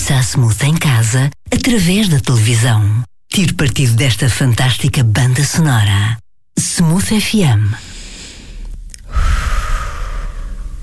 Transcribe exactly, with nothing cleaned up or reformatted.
Ouça a Smooth em casa, através da televisão. Tire partido desta fantástica banda sonora. Smooth F M.